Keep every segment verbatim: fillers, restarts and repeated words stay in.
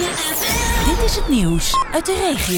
Dit is het nieuws uit de regio.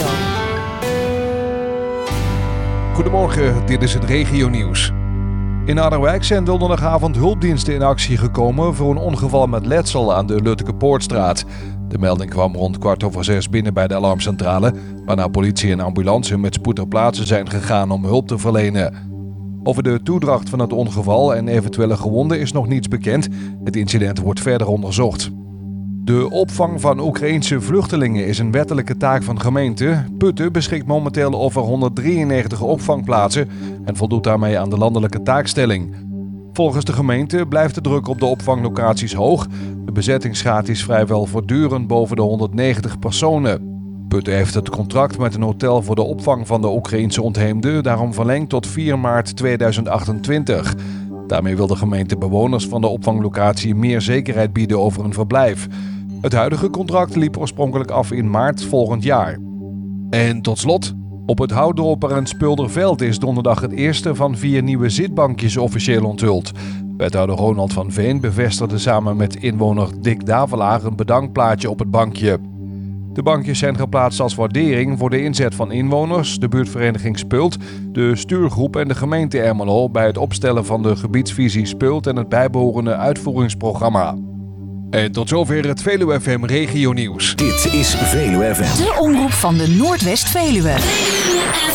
Goedemorgen, dit is het regionieuws. In Harderwijk zijn donderdagavond hulpdiensten in actie gekomen voor een ongeval met letsel aan de Luttekepoortstraat. De melding kwam rond kwart over zes binnen bij de alarmcentrale, waarna politie en ambulance met spoed ter plaatse zijn gegaan om hulp te verlenen. Over de toedracht van het ongeval en eventuele gewonden is nog niets bekend. Het incident wordt verder onderzocht. De opvang van Oekraïense vluchtelingen is een wettelijke taak van gemeenten. Putten beschikt momenteel over honderddrieënnegentig opvangplaatsen en voldoet daarmee aan de landelijke taakstelling. Volgens de gemeente blijft de druk op de opvanglocaties hoog. De bezettingsgraad is vrijwel voortdurend boven de honderdnegentig personen. Putten heeft het contract met een hotel voor de opvang van de Oekraïense ontheemden daarom verlengd tot vier maart tweeduizend achtentwintig. Daarmee wil de gemeente bewoners van de opvanglocatie meer zekerheid bieden over hun verblijf. Het huidige contract liep oorspronkelijk af in maart volgend jaar. En tot slot, op het Houtdorper en Spulderveld is donderdag het eerste van vier nieuwe zitbankjes officieel onthuld. Wethouder Ronald van Veen bevestigde samen met inwoner Dick Davelaar een bedankplaatje op het bankje. De bankjes zijn geplaatst als waardering voor de inzet van inwoners, de buurtvereniging Speuld, de stuurgroep en de gemeente Ermelo bij het opstellen van de gebiedsvisie Speuld en het bijbehorende uitvoeringsprogramma. En tot zover het Veluwe F M Regionieuws. Dit is Veluwe F M. De omroep van de Noordwest-Veluwe.